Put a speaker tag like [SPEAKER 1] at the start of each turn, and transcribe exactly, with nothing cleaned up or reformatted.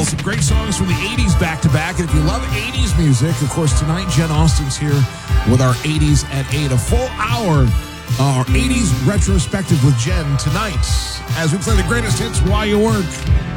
[SPEAKER 1] Well, some great songs from the eighties back to back. And if you love eighties music, of course, tonight Jen Austen's here with our eighties at eight. A full hour, our eighties retrospective with Jen tonight as we play the greatest hits while you work.